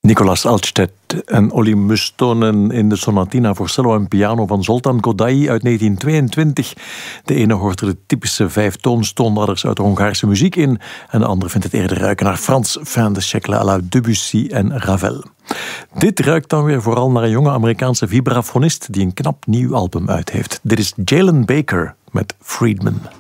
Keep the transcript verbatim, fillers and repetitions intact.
Nicolas Altstedt en Olly Mustonen in de sonatina voor cello en piano van Zoltán Kodály uit negentien tweeëntwintig. De ene hoort er de typische vijf toonstoonladders uit de Hongaarse muziek in en de andere vindt het eerder ruiken naar Frans, fin de siècle à la Debussy en Ravel. Dit ruikt dan weer vooral naar een jonge Amerikaanse vibrafonist die een knap nieuw album uit heeft. Dit is Jalen Baker met Friedman.